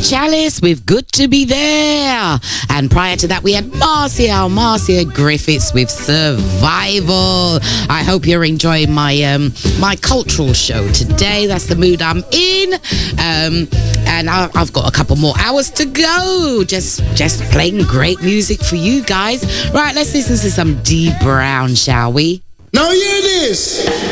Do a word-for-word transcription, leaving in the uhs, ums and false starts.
Chalice with Good to Be There. And prior to that, we had Marcia, Marcia Griffiths with Survival. I hope you're enjoying my um, my cultural show today. That's the mood I'm in. Um, and I, I've got a couple more hours to go. Just, just playing great music for you guys. Right, let's listen to some Dee Brown, shall we? Now hear this.